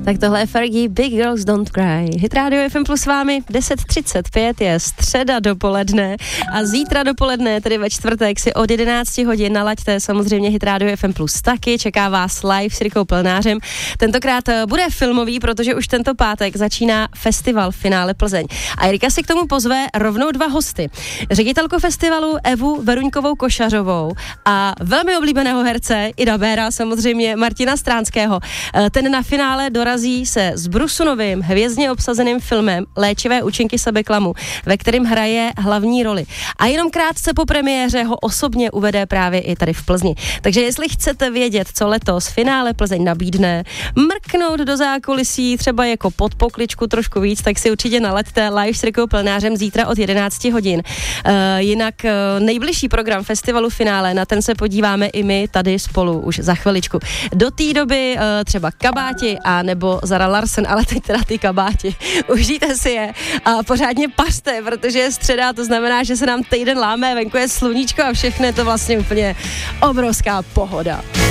Tak tohle je Fergie, Big Girls Don't Cry. Hit Radio FM Plus s vámi, 10:35 je středa dopoledne a zítra dopoledne, tedy ve čtvrtek, si od 11 hodin nalaďte samozřejmě Hit Radio FM Plus taky, čeká vás live s Rikou Plnářem. Tentokrát bude filmový, protože už tento pátek začíná festival Finále Plzeň. A Rika si k tomu pozve rovnou dva hosty. Ředitelku festivalu Evu Veruňkovou Košařovou a velmi oblíbeného herce i dabéra, samozřejmě Martina Stránského. Ten na finále dorazí se s Brusunovým hvězdně obsazeným filmem Léčivé účinky sebeklamu, ve kterém hraje hlavní roli. A jenom krátce po premiéře ho osobně uvede právě i tady v Plzni. Takže jestli chcete vědět, co letos Finále Plzeň nabídne, mrknout do zákulisí, třeba jako pod pokličku trošku víc, tak si určitě nalaďte live s Rikou Plnářem zítra od 11 hodin. Jinak nejbližší program festivalu Finále, na ten se podíváme i my tady spolu už za chviličku. Do té doby třeba kabáti a nebo Zara Larsen, ale teď teda ty kabáti. Užijte si je a pořádně pařte, protože je středa, to znamená, že se nám týden láme, venku je sluníčko a všechno je to vlastně úplně obrovská pohoda.